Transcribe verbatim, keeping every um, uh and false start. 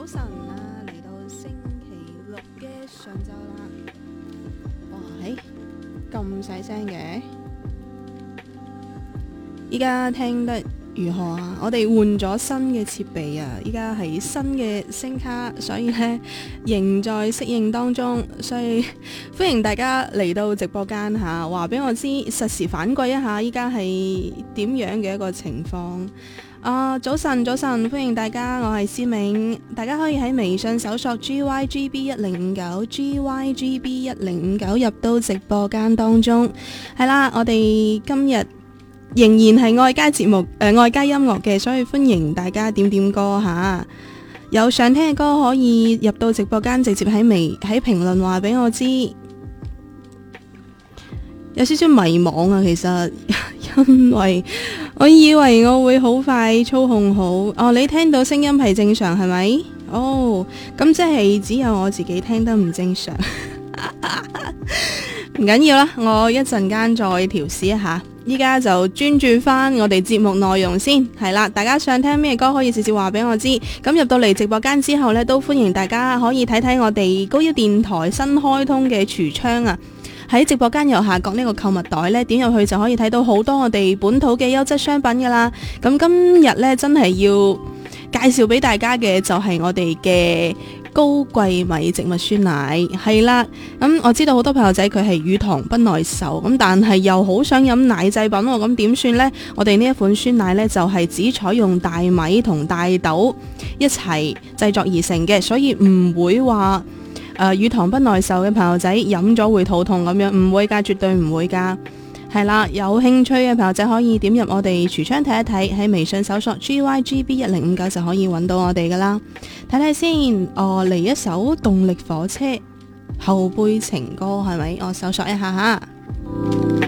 早晨啊，嚟到星期六嘅上晝啦。哇，嘿，咁細聲嘅，依家聽得如何啊？我哋換咗新嘅設備啊，依家係新嘅聲卡，所以呢仍在適應當中，所以歡迎大家嚟到直播間吓，話俾我知實時反饋一下依家係點樣嘅一個情況。啊，早晨早晨，歡迎大家，我係思銘，大家可以喺微信搜索 G Y G B 一零五九 G Y G B 一零五九入到直播間當中。係啦，我哋今日仍然係愛家節目誒、呃，愛家音樂嘅，所以歡迎大家點點歌吓，有想聽嘅歌可以入到直播間，直接喺微喺評論話俾我知。有少少迷惘啊，其實因為我以為我會好快操控好。哦，你聽到聲音係正常係咪？哦，咁即係只有我自己聽得唔正常。唔緊要啦，我一陣間再調試一下。依家就專注翻我哋節目內容先，係啦，大家想聽咩歌可以直接話俾我知。咁入到嚟直播間之後呢，都歡迎大家可以睇睇我哋高腰電台新開通嘅櫥窗啊。喺直播間右下角呢個購物袋呢，點入去就可以睇到好多我哋本土嘅優質商品噶啦。咁今日呢，真係要介紹俾大家嘅就係我哋嘅高貴米植物酸奶，係啦。咁我知道好多朋友仔佢係乳糖不耐受，咁但係又好想飲奶製品，咁點算呢？我哋呢一款酸奶呢，就係只採用大米同大豆一齊製作而成嘅，所以唔會話誒、呃，乳糖不耐受嘅朋友仔飲咗會肚痛咁樣，唔會噶，絕對唔會噶。係啦，有興趣嘅朋友仔可以點入我哋櫥窗睇一睇，喺微信搜索 G Y G B 一零五九就可以揾到我哋噶啦。睇睇先，哦，嚟一首動力火車後輩情歌係咪？我搜索一下吓。